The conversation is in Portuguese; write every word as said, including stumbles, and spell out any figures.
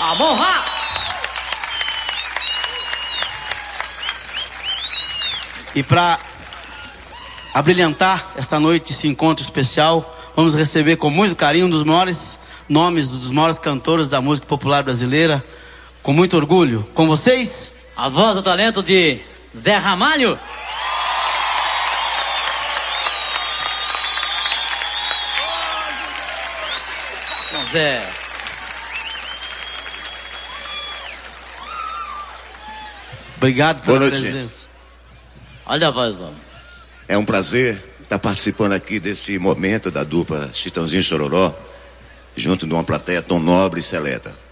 Vamos lá! E para abrilhantar esta noite, esse encontro especial, vamos receber com muito carinho um dos maiores nomes, dos maiores cantores da música popular brasileira, com muito orgulho. Com vocês, a voz do talento de Zé Ramalho. Bom, Zé. Obrigado pela Boa noite, presença. gente. Olha a voz, homem. É um prazer estar participando aqui desse momento da dupla Chitãozinho e Chororó, junto de uma plateia tão nobre e seleta.